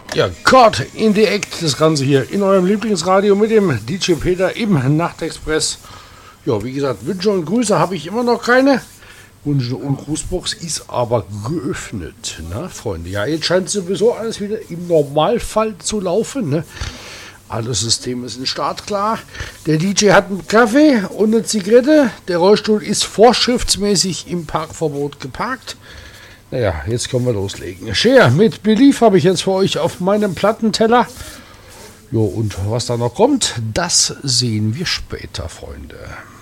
Ja, Caught in the Act, das Ganze hier in eurem Lieblingsradio mit dem DJ Peter im Nachtexpress. Ja, wie gesagt, Wünsche und Grüße habe ich immer noch keine. Wünsche und Grußbox ist aber geöffnet, ne, Freunde. Ja, jetzt scheint sowieso alles wieder im Normalfall zu laufen, ne. Alle Systeme sind startklar. Der DJ hat einen Kaffee und eine Zigarette. Der Rollstuhl ist vorschriftsmäßig im Parkverbot geparkt. Naja, jetzt können wir loslegen. Cher mit Belief habe ich jetzt für euch auf meinem Plattenteller. Jo, und was da noch kommt, das sehen wir später, Freunde.